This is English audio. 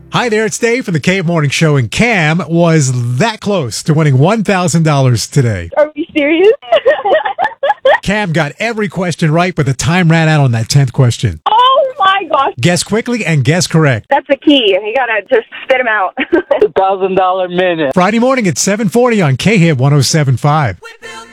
Hi there, it's Dave from the Cave Morning Show, and Cam was that close to winning $1,000 today. Are we serious? Cam got every question right, but the time ran out on that 10th question. Oh my gosh. Guess quickly and guess correct. That's the key. You gotta just spit them out. $1,000 minute. Friday morning at 7:40 on K-Hit 107.5.